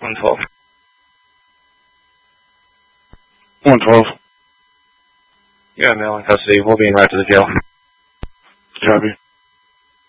112. 112. You have male in custody. We'll be en route to the jail. Copy.